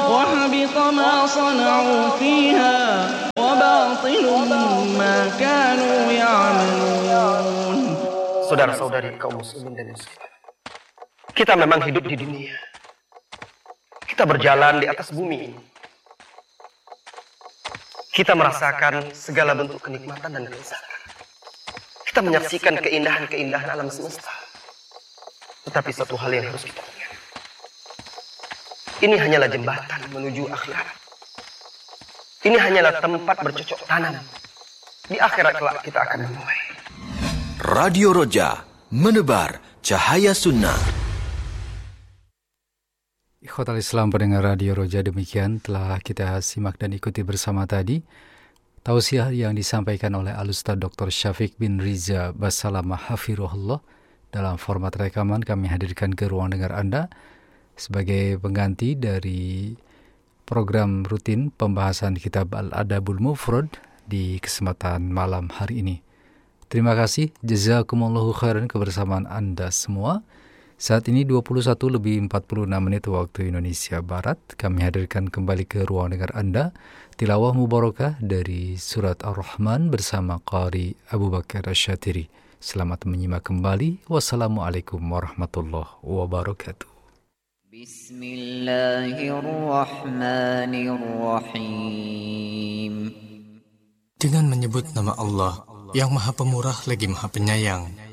وحبط ما صنعوا فيها وباطل ما كانوا يعملون. Saudara-saudari kaum muslimin dan muslimat, kita memang hidup di dunia. Kita berjalan di atas bumi ini. Kita merasakan segala bentuk kenikmatan dan kelezatan. Kita menyaksikan keindahan-keindahan alam semesta. Tetapi satu hal yang harus kita ingat, ini hanyalah jembatan menuju akhirat. Ini hanyalah tempat bercocok tanam. Di akhirat kelak kita akan menuai. Radio Roja, menebar cahaya sunnah. Ikhwatal Islam pendengar Radio Roja, demikian telah kita simak dan ikuti bersama tadi tausiah yang disampaikan oleh Al-Ustaz Dr. Syafiq bin Riza Basalamah Hafirullah. Dalam format rekaman kami hadirkan ke ruang dengar Anda sebagai pengganti dari program rutin pembahasan kitab Al-Adabul Mufrad di kesempatan malam hari ini. Terima kasih, jazakumullahu khairan kebersamaan Anda semua. Saat ini 21:46 waktu Indonesia Barat. Kami hadirkan kembali ke ruang dengar Anda tilawah mubarakah dari surat Ar-Rahman bersama Qari Abu Bakar Asy-Syatiri. Selamat menyimak kembali. Wassalamualaikum warahmatullahi wabarakatuh. Bismillahirrahmanirrahim. Dengan menyebut nama Allah yang Maha Pemurah lagi Maha Penyayang.